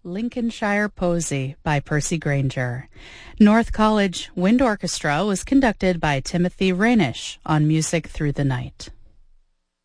Lincolnshire Posy by Percy Grainger. North College Wind Orchestra was conducted by Timothy Rainish on Music Through the Night.